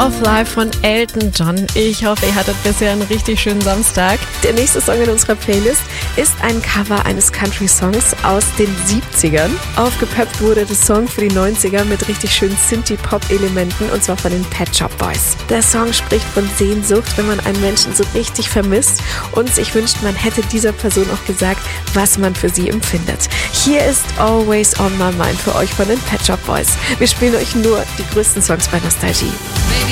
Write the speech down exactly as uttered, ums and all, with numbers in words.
of Life von Elton John. Ich hoffe, ihr hattet bisher einen richtig schönen Samstag. Der nächste Song in unserer Playlist ist ein Cover eines Country-Songs aus den siebzigern. Aufgepeppt wurde der Song für die neunziger mit richtig schönen Synthie-Pop-Elementen, und zwar von den Pet Shop Boys. Der Song spricht von Sehnsucht, wenn man einen Menschen so richtig vermisst und sich wünscht, man hätte dieser Person auch gesagt, was man für sie empfindet. Hier ist Always on My Mind für euch von den Pet Shop Boys. Wir spielen euch nur die größten Songs bei Nostalgie. Baby,